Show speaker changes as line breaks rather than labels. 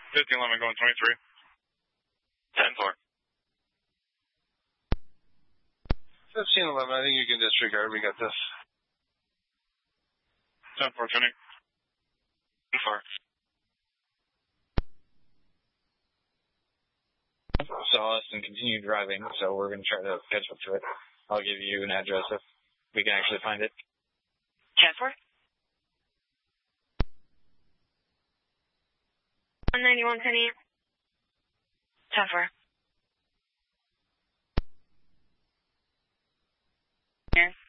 1511 going 23.
10-4.
1511, I think you can disregard. We got this.
10-4, tuning.
10-4.
Saw us and continue driving, so we're going to try to catch up to it. I'll give you an address if we can actually find it.
10-4. 191 Penny. 10-4. Here.